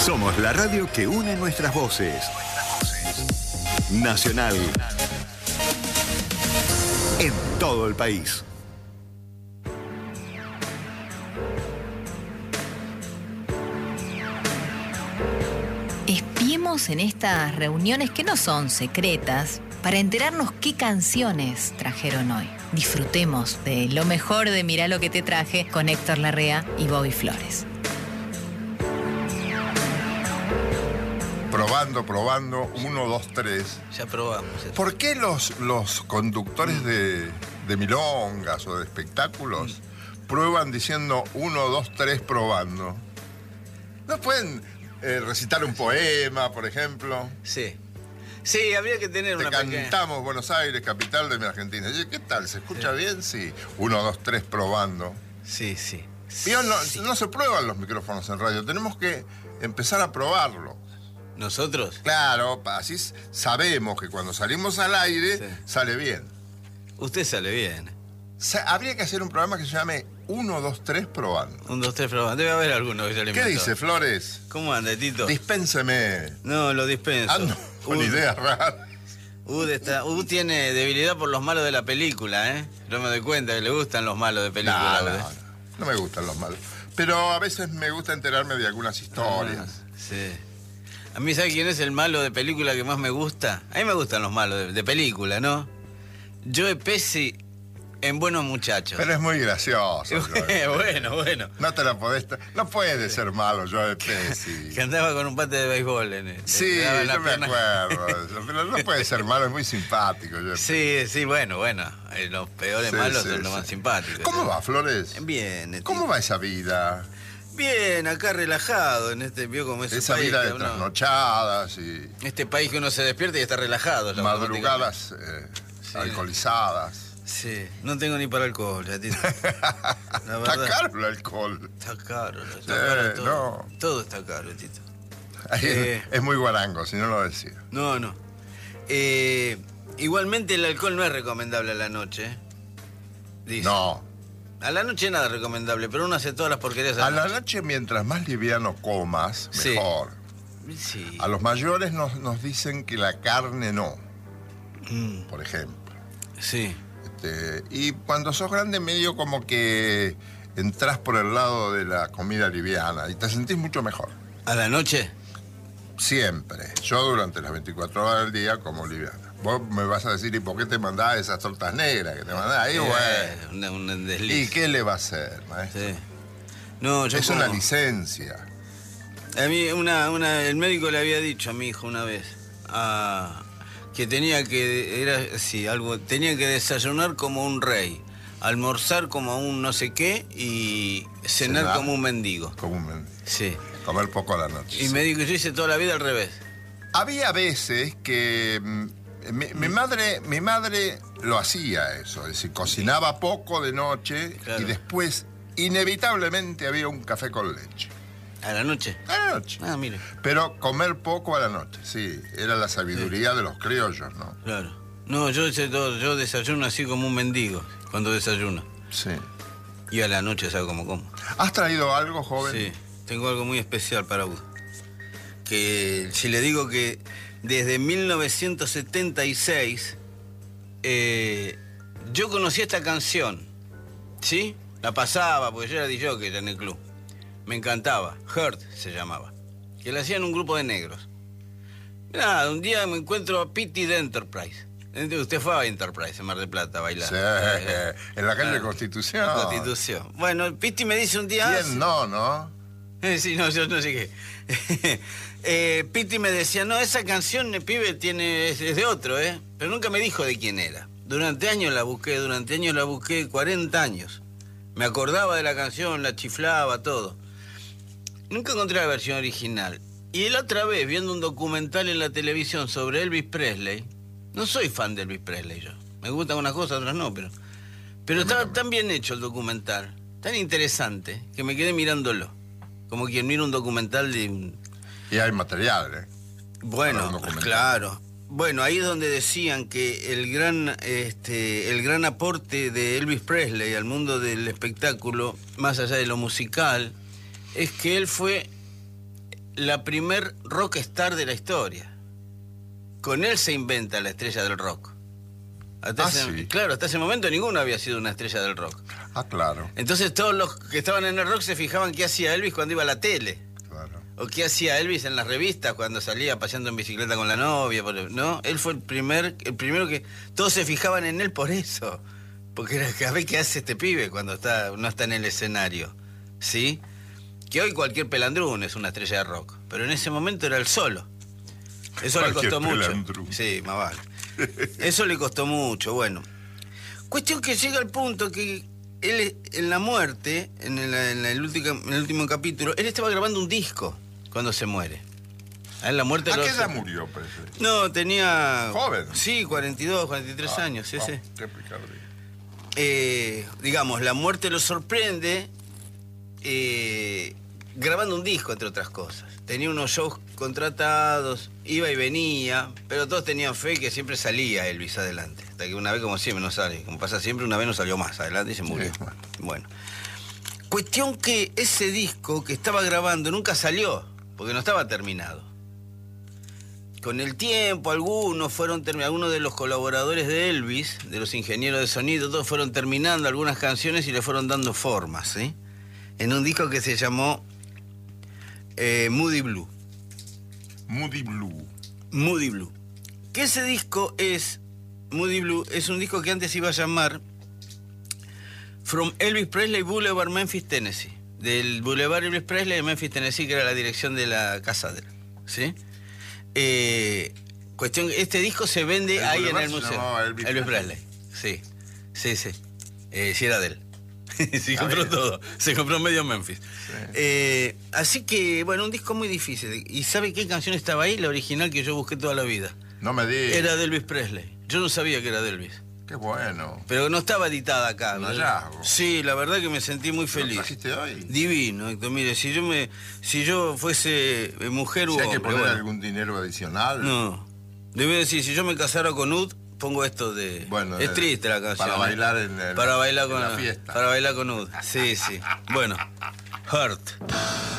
Somos la radio que une nuestras voces. Nacional. En todo el país. Espiemos en estas reuniones que no son secretas para enterarnos qué canciones trajeron hoy. Disfrutemos de lo mejor de Mirá lo que te traje con Héctor Larrea y Bobby Flores. Probando, 1, 2, 3. Ya probamos. ¿Por qué los conductores de milongas o de espectáculos prueban diciendo 1, 2, 3 probando? ¿No pueden recitar un poema, por ejemplo? Sí. Sí, habría que tener una pequeña... Cantamos Buenos Aires, capital de mi Argentina. ¿Qué tal? ¿Se escucha bien? Sí. 1, 2, 3 probando. Sí, sí. No se prueban los micrófonos en radio. Tenemos que empezar a probarlo. ¿Nosotros? Claro, así sabemos que cuando salimos al aire sale bien. Usted sale bien. Habría que hacer un programa que se llame 1, 2, 3 probando. 1, 2, 3 probando. Debe haber alguno que ya le ¿Qué inventó. dice, Flores? ¿Cómo anda, Tito? Dispénseme. No, lo dispenso. Ando con ideas raras. Tiene debilidad por los malos de la película, ¿eh? Yo me doy cuenta que le gustan los malos de película. No me gustan los malos. Pero a veces me gusta enterarme de algunas historias. Sí. A mí, ¿sabe quién es el malo de película que más me gusta? A mí me gustan los malos de película, ¿no? Joe Pesci en Buenos Muchachos. Pero es muy gracioso. Bueno. No te la podés... No puede ser malo Joe Pesci. Que andaba con un bate de béisbol Sí, yo me acuerdo de eso. Pero no puede ser malo, es muy simpático. Joe Pesci. Sí, bueno. Los peores malos son los más simpáticos. ¿Cómo va, Flores? Bien. ¿Cómo va esa vida? Bien, acá relajado vio como esa país vida de trasnochadas y... Este país que uno se despierta y está relajado. Madrugadas alcoholizadas. Sí, no tengo ni para alcohol, ya, Tito. Está caro el alcohol. Está caro todo. No. Todo está caro, Tito. Es muy guarango, si no lo decía. No. Igualmente el alcohol no es recomendable a la noche. Dice. No. A la noche nada recomendable, pero uno hace todas las porquerías a la noche, mientras más liviano comas, mejor. Sí. A los mayores nos dicen que la carne no, por ejemplo. Sí. Y cuando sos grande, medio como que entras por el lado de la comida liviana y te sentís mucho mejor. ¿A la noche? Siempre. Yo durante las 24 horas del día como liviana. Vos me vas a decir, ¿y por qué te mandás esas tortas negras que te mandás? Ahí, bueno. Un desliz. ¿Y qué le va a hacer, maestro? Sí. No, es una licencia. A mí el médico le había dicho a mi hijo una vez que tenía que desayunar como un rey, almorzar como un no sé qué y cenar como un mendigo. Como un mendigo. Sí. Comer poco a la noche. Y me dijo, yo hice toda la vida al revés. Había veces que mi madre lo hacía eso, es decir, cocinaba poco de noche, claro. Y después inevitablemente había un café con leche. ¿A la noche? A la noche. Mire. Pero comer poco a la noche, sí, era la sabiduría de los criollos, ¿no? Claro. No, yo desayuno así como un mendigo cuando desayuno. Sí. Y a la noche sabe cómo como. ¿Has traído algo, joven? Sí, tengo algo muy especial para vos. Que si le digo que desde 1976 yo conocí esta canción, ¿sí? La pasaba, porque yo era DJ en el club. Me encantaba, Hurt se llamaba, que la hacían un grupo de negros. Mirá, un día me encuentro a Pity de Enterprise. Usted fue a Enterprise en Mar del Plata a bailar. Sí, en la calle de Constitución. Constitución. Bueno, Pity me dice un día... ¿Quién no? Sí, no, yo no sé qué. Pity me decía, no, esa canción, el pibe, es de otro, pero nunca me dijo de quién era. Durante años la busqué, 40 años. Me acordaba de la canción, la chiflaba, todo. Nunca encontré la versión original. Y la otra vez, viendo un documental en la televisión sobre Elvis Presley, no soy fan de Elvis Presley yo. Me gustan unas cosas, otras no, pero estaba tan bien hecho el documental, tan interesante, que me quedé mirándolo. Como quien mira un documental de... Y hay material, Bueno, claro. Bueno, ahí es donde decían que el gran aporte de Elvis Presley al mundo del espectáculo, más allá de lo musical, es que él fue la primer rockstar de la historia. Con él se inventa la estrella del rock. Sí. Claro, hasta ese momento ninguno había sido una estrella del rock. Claro. Entonces todos los que estaban en el rock se fijaban qué hacía Elvis cuando iba a la tele. Claro. O qué hacía Elvis en las revistas cuando salía paseando en bicicleta con la novia, ¿no? Él fue el primero que todos se fijaban en él por eso. Porque era, a ver qué hace este pibe cuando no está en el escenario, ¿sí? Que hoy cualquier pelandrún es una estrella de rock, pero en ese momento era el solo. Eso le costó mucho. Sí, más vale. Eso le costó mucho, bueno. Cuestión que llega al punto que él, en la muerte, en el último capítulo, él estaba grabando un disco cuando se muere. A él la muerte... ¿A qué edad murió, Presley? No, tenía... ¿Joven? Sí, 42, 43 años, sí. Qué picardía. Digamos, la muerte lo sorprende grabando un disco, entre otras cosas. Tenía unos shows contratados, iba y venía, pero todos tenían fe que siempre salía Elvis adelante. Hasta que una vez, como siempre, no sale. Como pasa siempre, una vez no salió más adelante y se murió. Sí. Bueno. Cuestión que ese disco que estaba grabando nunca salió, porque no estaba terminado. Con el tiempo, algunos de los colaboradores de Elvis, de los ingenieros de sonido, todos fueron terminando algunas canciones y le fueron dando formas, ¿sí? En un disco que se llamó Moody Blue. Moody Blue. Moody Blue. Que ese disco Moody Blue es un disco que antes iba a llamar From Elvis Presley Boulevard, Memphis, Tennessee. Del Boulevard Elvis Presley de Memphis, Tennessee, que era la dirección de la casa de él, ¿sí? Este disco se vende ahí en el museo. Elvis Presley. Sí. Sí, era de él. Sí, compró todo. Se compró medio Memphis. Sí. Así que, bueno, un disco muy difícil. ¿Y sabe qué canción estaba ahí? La original que yo busqué toda la vida. No me digas. Era de Elvis Presley. Yo no sabía que era de Elvis. Qué bueno. Pero no estaba editada acá. Un hallazgo. Sí, la verdad que me sentí muy feliz. ¿Lo trajiste hoy? Divino, Héctor. Mire, si yo fuese mujer o hombre... ¿Hay que poner bueno, algún dinero adicional? No. Debe decir, si yo me casara con Ud, pongo esto de... Bueno, es triste la canción. Para bailar para bailar en con la fiesta. Para bailar con Ud. Sí. Bueno, Hurt.